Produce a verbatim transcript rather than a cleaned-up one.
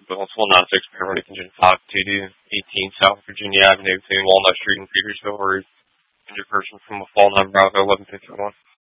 Bill nine six paramedic engine five two two eighteen South Virginia Avenue between Walnut Street and Petersville, or injured person from a fall nine Bravo eleven fifty one.